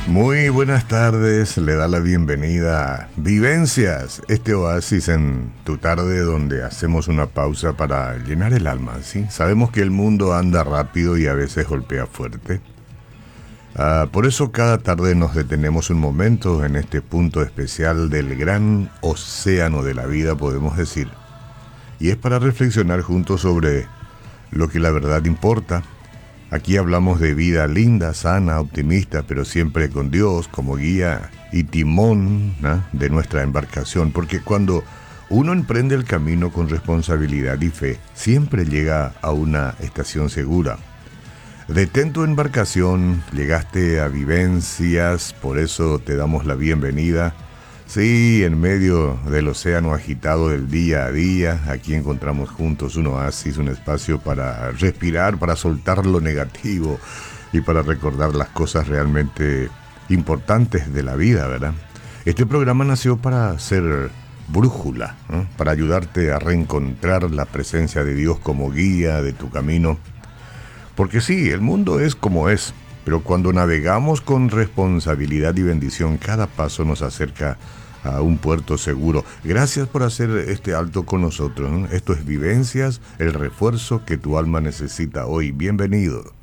Muy buenas tardes, le da la bienvenida a Vivencias, este oasis en tu tarde donde hacemos una pausa para llenar el alma, ¿sí? Sabemos que el mundo anda rápido y a veces golpea fuerte. Por eso cada tarde nos detenemos un momento en este punto especial del gran océano de la vida, podemos decir. Y es para reflexionar juntos sobre lo que la verdad importa. Aquí hablamos de vida linda, sana, optimista, pero siempre con Dios como guía y timón, ¿no?, de nuestra embarcación, porque cuando uno emprende el camino con responsabilidad y fe, siempre llega a una estación segura. Detén tu embarcación, llegaste a Vivencias, por eso te damos la bienvenida. Sí, en medio del océano agitado del día a día, aquí encontramos juntos un oasis, un espacio para respirar, para soltar lo negativo y para recordar las cosas realmente importantes de la vida, ¿verdad? Este programa nació para ser brújula, ¿no?, para ayudarte a reencontrar la presencia de Dios como guía de tu camino. Porque sí, el mundo es como es, pero cuando navegamos con responsabilidad y bendición, cada paso nos acerca a un puerto seguro. Gracias por hacer este alto con nosotros, ¿no? Esto es Vivencias, el refuerzo que tu alma necesita hoy. Bienvenido.